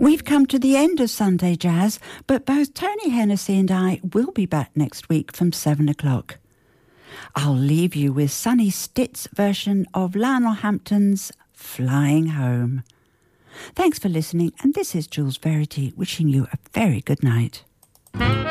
We've come to the end of Sunday Jazz, but both Tony Hennessy and I will be back next week from 7 o'clock. I'll leave you with Sonny Stitt's version of Lionel Hampton's Flying Home. Thanks for listening, and this is Jules Verity wishing you a very good night.